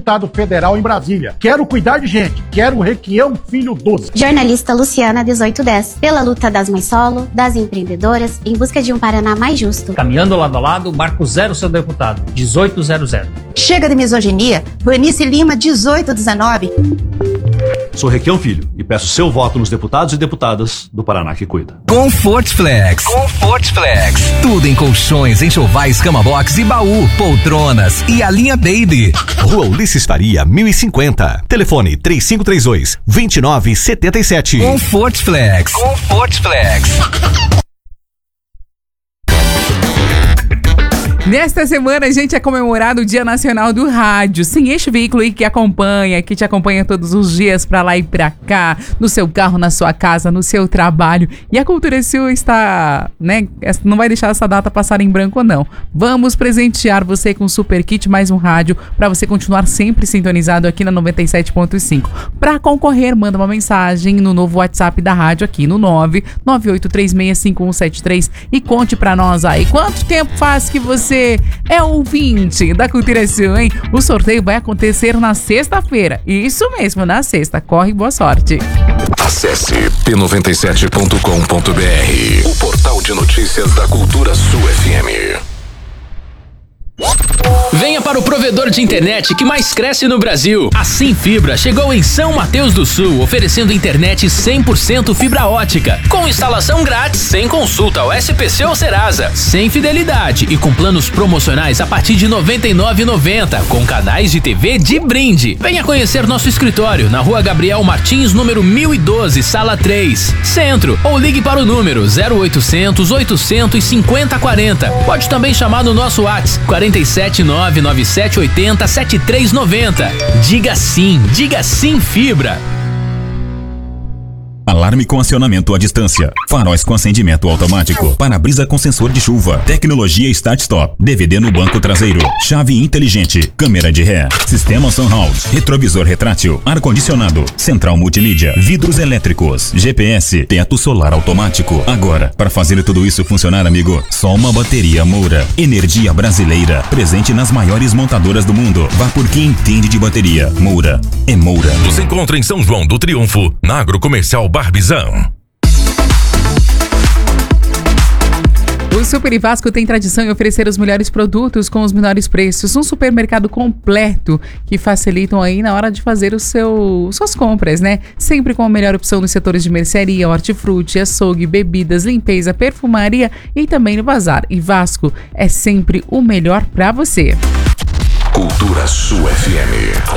deputado federal em Brasília. Quero cuidar de gente. Quero Requião Filho 12. Jornalista Luciana 1810. Pela luta das mães solo, das empreendedoras, em busca de um Paraná mais justo. Caminhando lado a lado, marco 0 seu deputado. 1800. Chega de misoginia. Vanice Lima 1819. Sou Requião Filho e peço seu voto nos deputados e deputadas do Paraná que cuida. Comfort Flex. Comfort Flex. Tudo em colchões, enxovais, cama box e baú, poltronas e a linha Baby. Rua Ulisses Faria, 1050. Telefone 3532-2977. Comfort Flex. Comfort Flex. Nesta semana a gente é comemorado o Dia Nacional do Rádio. Sim, este veículo aí que te acompanha todos os dias pra lá e pra cá, no seu carro, na sua casa, no seu trabalho. E a Cultura Sul está, não vai deixar essa data passar em branco não. Vamos presentear você com um super kit mais um rádio pra você continuar sempre sintonizado aqui na 97.5. Pra concorrer, manda uma mensagem no novo WhatsApp da rádio aqui no 998365173 e conte pra nós aí quanto tempo faz que você é ouvinte da Cultura Sul, hein? O sorteio vai acontecer na sexta-feira. Isso mesmo, na sexta. Corre, boa sorte. Acesse p97.com.br, o portal de notícias da Cultura Sul FM. Venha para o provedor de internet que mais cresce no Brasil. A Sim Fibra chegou em São Mateus do Sul, oferecendo internet 100% fibra ótica, com instalação grátis, sem consulta ao SPC ou Serasa, sem fidelidade e com planos promocionais a partir de R$ 99,90, com canais de TV de brinde. Venha conhecer nosso escritório na Rua Gabriel Martins, número 1012, sala 3, Centro, ou ligue para o número 0800 800 5040. Pode também chamar no nosso WhatsApp 47997807390. Diga sim Fibra. Alarme com acionamento à distância. Faróis com acendimento automático. Para-brisa com sensor de chuva. Tecnologia Start-Stop. DVD no banco traseiro. Chave inteligente. Câmera de ré. Sistema Sunhouse. Retrovisor retrátil. Ar-condicionado. Central multimídia. Vidros elétricos. GPS. Teto solar automático. Agora, para fazer tudo isso funcionar, amigo, só uma bateria Moura. Energia brasileira. Presente nas maiores montadoras do mundo. Vá por quem entende de bateria. Moura. É Moura. Nos encontra em São João do Triunfo, na Agrocomercial Barbizão. O Super e Vasco tem tradição em oferecer os melhores produtos com os menores preços. Um supermercado completo que facilitam aí na hora de fazer suas compras, né? Sempre com a melhor opção nos setores de mercearia, hortifruti, açougue, bebidas, limpeza, perfumaria e também no bazar. E Vasco é sempre o melhor pra você. Cultura Sul FM.